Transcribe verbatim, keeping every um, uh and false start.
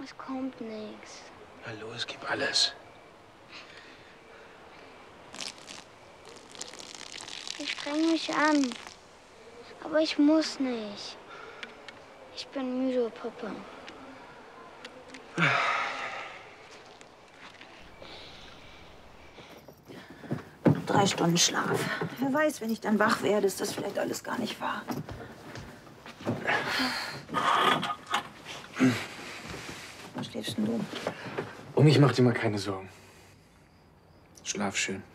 Es kommt nichts. Na los, gib alles. Ich streng mich an. Aber ich muss nicht. Ich bin müde, Papa. Drei Stunden Schlaf. Wer weiß, wenn ich dann wach werde, ist das vielleicht alles gar nicht wahr. Wo schläfst denn du? Um mich macht dir mal keine Sorgen. Schlaf schön.